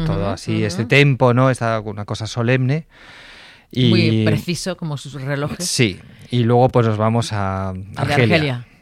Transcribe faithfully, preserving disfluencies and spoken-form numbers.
todo Ujú, así, ujú. este tempo, ¿no? Esta, una cosa solemne. Y, Muy preciso como sus relojes. sí, y luego pues nos vamos a A de Argelia. Argelia.